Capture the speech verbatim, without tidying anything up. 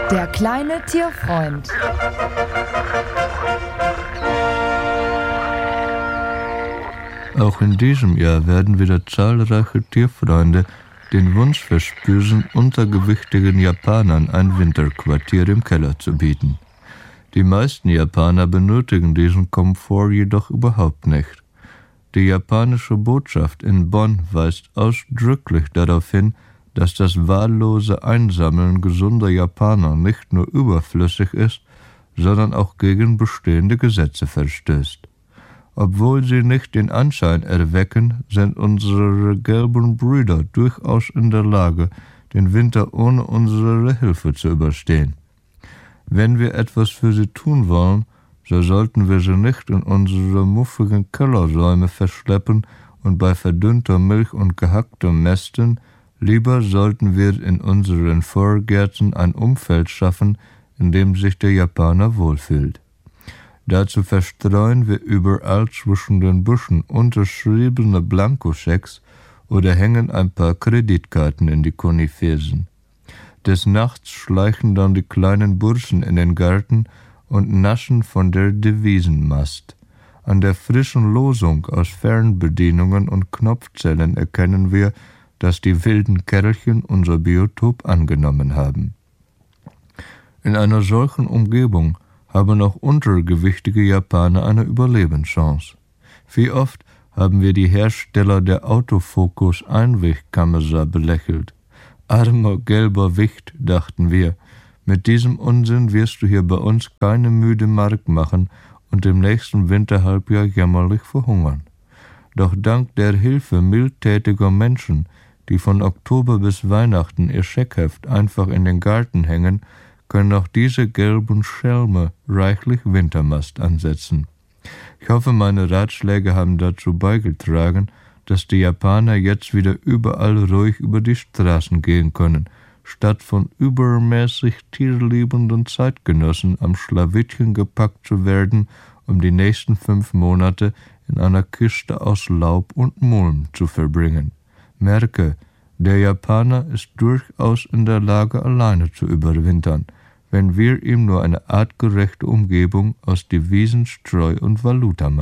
Der kleine Tierfreund. Auch in diesem Jahr werden wieder zahlreiche Tierfreunde den Wunsch verspüren, untergewichtigen Japanern ein Winterquartier im Keller zu bieten. Die meisten Japaner benötigen diesen Komfort jedoch überhaupt nicht. Die japanische Botschaft in Bonn weist ausdrücklich darauf hin, dass das wahllose Einsammeln gesunder Japaner nicht nur überflüssig ist, sondern auch gegen bestehende Gesetze verstößt. Obwohl sie nicht den Anschein erwecken, sind unsere gelben Brüder durchaus in der Lage, den Winter ohne unsere Hilfe zu überstehen. Wenn wir etwas für sie tun wollen, so sollten wir sie nicht in unsere muffigen Kellersäume verschleppen und bei verdünnter Milch und gehacktem Mästen. Lieber sollten wir in unseren Vorgärten ein Umfeld schaffen, in dem sich der Japaner wohlfühlt. Dazu verstreuen wir überall zwischen den Büschen unterschriebene Blankoschecks oder hängen ein paar Kreditkarten in die Koniferen. Des Nachts schleichen dann die kleinen Burschen in den Garten und naschen von der Devisenmast. An der frischen Losung aus Fernbedienungen und Knopfzellen erkennen wir, dass die wilden Kerlchen unser Biotop angenommen haben. In einer solchen Umgebung haben auch untergewichtige Japaner eine Überlebenschance. Wie oft haben wir die Hersteller der Autofokus-Einwegkamera belächelt. Armer gelber Wicht, dachten wir, mit diesem Unsinn wirst du hier bei uns keine müde Mark machen und im nächsten Winterhalbjahr jämmerlich verhungern. Doch dank der Hilfe mildtätiger Menschen, die von Oktober bis Weihnachten ihr Scheckheft einfach in den Garten hängen, können auch diese gelben Schelme reichlich Wintermast ansetzen. Ich hoffe, meine Ratschläge haben dazu beigetragen, dass die Japaner jetzt wieder überall ruhig über die Straßen gehen können, statt von übermäßig tierliebenden Zeitgenossen am Schlawittchen gepackt zu werden, um die nächsten fünf Monate in einer Kiste aus Laub und Mulm zu verbringen. Merke, der Japaner ist durchaus in der Lage, alleine zu überwintern, wenn wir ihm nur eine artgerechte Umgebung aus Devisen, Streu und Valuta machen.